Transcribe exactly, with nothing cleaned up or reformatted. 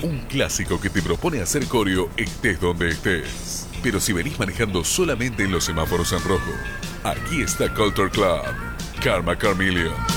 Un clásico que te propone hacer coreo estés donde estés. Pero si venís manejando solamente en los semáforos en rojo, aquí está Culture Club, Karma Carmelion.